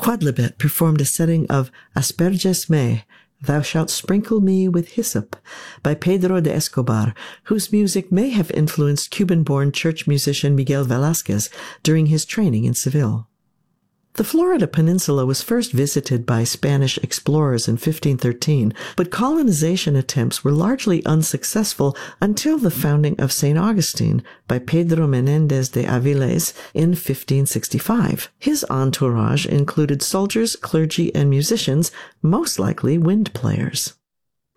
Quodlibet performed a setting of Asperges me, Thou Shalt Sprinkle Me with Hyssop, by Pedro de Escobar, whose music may have influenced Cuban-born church musician Miguel Velázquez during his training in Seville. The Florida Peninsula was first visited by Spanish explorers in 1513, but colonization attempts were largely unsuccessful until the founding of St. Augustine by Pedro Menéndez de Avilés in 1565. His entourage included soldiers, clergy, and musicians, most likely wind players.